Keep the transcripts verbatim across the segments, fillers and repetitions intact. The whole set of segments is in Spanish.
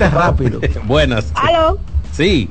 Contesta rápido. Buenas. ¿Aló? Sí.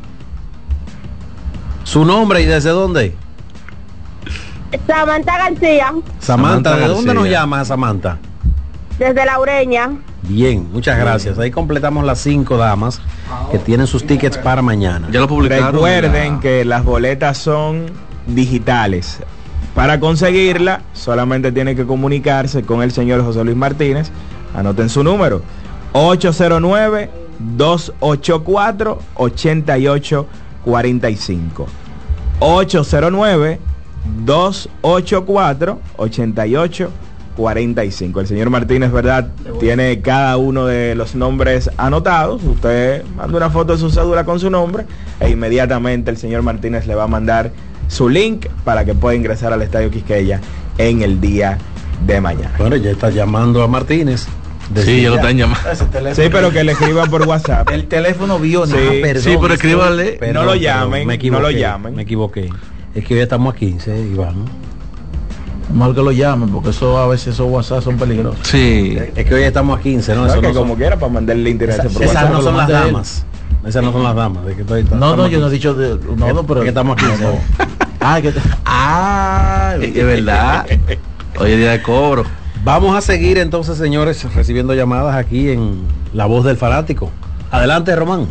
¿Su nombre y desde dónde? Samantha García. Samantha, Samantha ¿de dónde García. nos llama Samantha? Desde La Ureña. Bien, muchas gracias. Ahí completamos las cinco damas que tienen sus tickets para mañana. Ya lo publicaron. Recuerden ya. que las boletas son digitales. Para conseguirla, solamente tiene que comunicarse con el señor José Luis Martínez. Anoten su número: ocho cero nueve, dos ocho cuatro, ocho ocho cuatro cinco. ocho cero nueve, dos ocho cuatro, ocho ocho cuatro cinco. El señor Martínez, ¿verdad?, tiene cada uno de los nombres anotados. Usted manda una foto de su cédula con su nombre e inmediatamente el señor Martínez le va a mandar su link para que pueda ingresar al Estadio Quisqueya en el día de mañana. Bueno, ya está llamando a Martínez. Sí, ya lo están llamando. Sí, pero que le escriban por WhatsApp. El teléfono biónico. Sí, Ah, perdón, sí, pero escríbale. perdón, No lo perdón, llamen, me no equivoqué, lo llamen. Me equivoqué. Es que hoy estamos a quince, Iván. Mejor que lo llamen, porque eso a veces esos WhatsApp son peligrosos. Sí. Es que hoy estamos a quince, ¿no? No, Eso que no son- como quiera para mandarle interés Esa- por esas WhatsApp. no son las mande él. damas. Esas no son las damas. De que estoy- No, no, estamos yo no he aquí. dicho de, no, no, pero Es que estamos a quince. Ah, que ah, Es verdad. Hoy es día de cobro. Vamos a seguir entonces, señores, recibiendo llamadas aquí en La Voz del Fanático. Adelante, Román.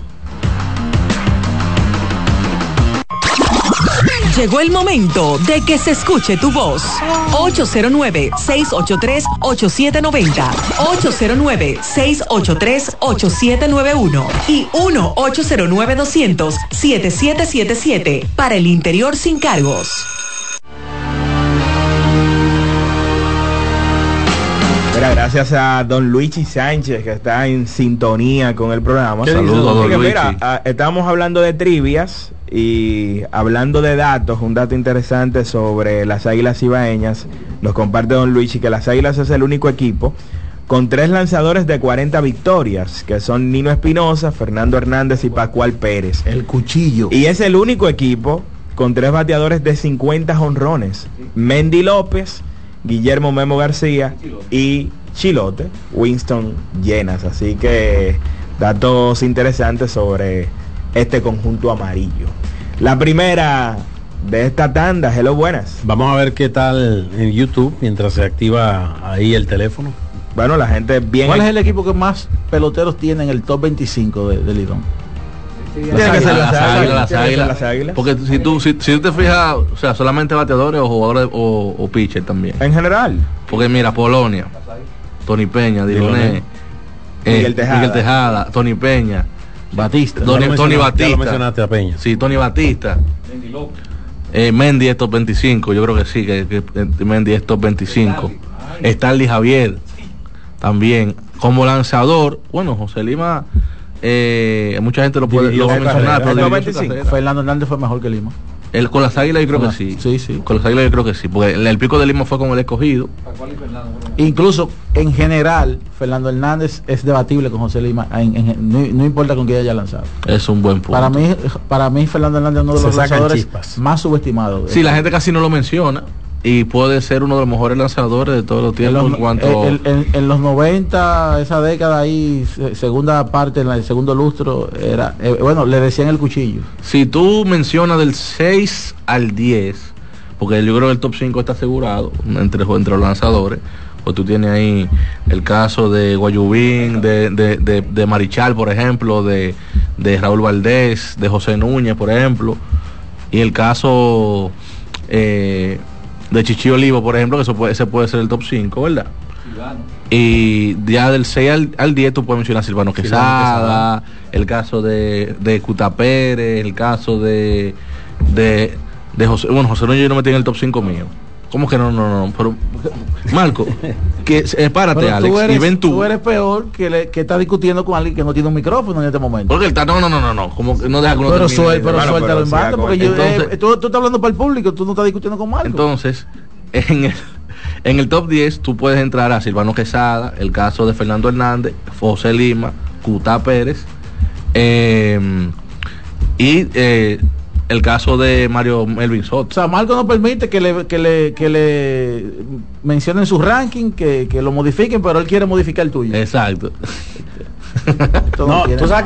Llegó el momento de que se escuche tu voz. ocho cero nueve, seis ocho tres, ocho siete nueve cero, ocho cero nueve, seis ocho tres, ocho siete nueve uno y uno ocho cero nueve, doscientos, siete siete siete siete para el interior sin cargos. Mira, gracias a don Luigi Sánchez, que está en sintonía con el programa. ¿Qué dice, don Porque, Luigi? mira, ah, estábamos hablando de trivias y hablando de datos. Un dato interesante sobre las Águilas Ibaeñas nos comparte don Luigi que las Águilas es el único equipo con tres lanzadores de cuarenta victorias, que son Nino Espinosa, Fernando Hernández y Pascual Pérez. el cuchillo. Y es el único equipo con tres bateadores de cincuenta jonrones: Mendy López, Guillermo Memo García y Chilote Winston Llenas. Así que datos interesantes sobre este conjunto amarillo. La primera de esta tanda. Hello, buenas. Vamos a ver qué tal en YouTube mientras se activa ahí el teléfono. Bueno, la gente bien. ¿Cuál es el equipo que más peloteros tiene en el top veinticinco de, de Lidón? Tiene que ser Las águilas, las tiene que ser águilas. las Águilas. Porque si tú, si, si tú te fijas, o sea, solamente bateadores o jugadores o, o pitcher también. En general. Porque mira, Polonia, Tony Peña, Diloné, eh, Miguel Tejada. Miguel Tejada, Tony Peña, Batista. Tony, Ya lo Tony mencionaste, ya lo Batista. mencionaste a Peña. Sí, Tony Batista. Eh, Mendy es top veinticinco, yo creo que sí, que, que que Mendy es top veinticinco. Starly Javier también. Como lanzador, bueno, José Lima, eh, mucha gente lo puede Dividió lo va a su mencionar, carrera. pero Es dividió top su veinticinco. carrera. Fernando Hernández fue mejor que Lima. El, con las águilas yo creo Con que la- sí. sí, sí. Con las águilas yo creo que sí, porque el, el pico de Lima fue con el escogido. Incluso en general, Fernando Hernández es debatible con José Lima, en- en- no, no importa con quién haya lanzado. Es un buen punto. Para mí, para mí Fernando Hernández es uno de Se los sacan lanzadores chispas. más subestimados. Sí, la gente casi no lo menciona y puede ser uno de los mejores lanzadores de todos los En tiempos los, en cuanto... en- en- en los noventa, esa década ahí, se- segunda parte, en el segundo lustro, era, eh, bueno, le decían el cuchillo. Si tú mencionas del seis al diez, porque yo creo que el top cinco está asegurado entre, entre los lanzadores, pues tú tienes ahí el caso de Guayubín, de, de, de, de Marichal, por ejemplo, de, de Raúl Valdés, de José Núñez, por ejemplo, y el caso eh, de Chichi Olivo, por ejemplo, que eso puede, ese puede ser el top cinco, ¿verdad? Y ya del seis al, al diez tú puedes mencionar a Silvano Quesada, el caso de, de Cuta Pérez, el caso de, de, de José, bueno, José Núñez yo no metí en el top cinco mío. ¿Cómo que no, no, no? Pero, Marco, que espárate, Pero Alex, tú eres, y ven tú. tú eres peor que, le, que está discutiendo con alguien que no tiene un micrófono en este momento. Porque él está, no, no, no, no, no, como que no deja que uno Pero, termine. suel, pero Hermano, suéltalo pero en si banda, hago- porque yo, entonces- eh, tú, tú estás hablando para el público, tú no estás discutiendo con Marco. Entonces, en el, en el top diez tú puedes entrar a Silvano Quesada, el caso de Fernando Hernández, José Lima, Cutá Pérez, eh, y eh, el caso de Mario Melvin O Soto. sea, Marco no permite que le, que le, que le mencionen su ranking, que, que lo modifiquen, pero él quiere modificar el tuyo. Exacto. Esto No, tiene- tú sabes